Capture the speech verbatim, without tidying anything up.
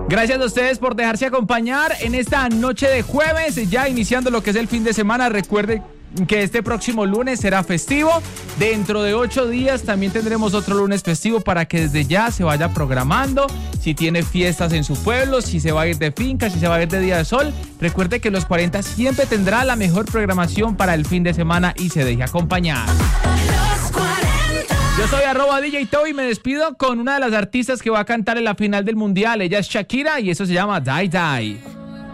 Gracias a ustedes por dejarse acompañar en esta noche de jueves, ya iniciando lo que es el fin de semana. Recuerde que este próximo lunes será festivo. Dentro de ocho días también tendremos otro lunes festivo para que desde ya se vaya programando. Si tiene fiestas en su pueblo, si se va a ir de finca, si se va a ir de día de sol. Recuerde que Los cuarenta siempre tendrá la mejor programación para el fin de semana y se deje acompañar. Yo soy arroba D J Toby y me despido con una de las artistas que va a cantar en la final del mundial. Ella es Shakira y eso se llama Die Die.